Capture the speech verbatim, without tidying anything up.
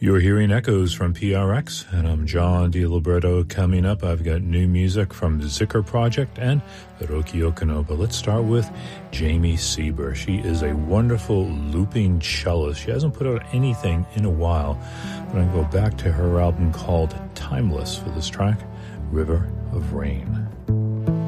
You're hearing Echoes from P R X, and I'm John DiLiberto. Coming up, I've got new music from the Zikr Project and Hiroki Okano. But let's start with Jamie Sieber. She is a wonderful looping cellist. She hasn't put out anything in a while, but I'm going to go back to her album called Timeless for this track, River of Rain.